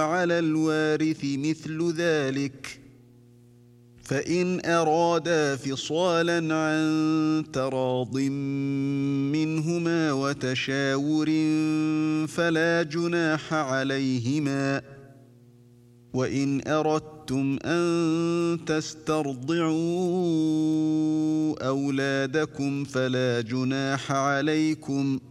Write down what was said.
على الوارث مثل ذلك فإن أرادا فصالا عن تراض منهما وتشاور فلا جناح عليهما وإن أردتم أن تسترضعوا أولادكم فلا جناح عليكم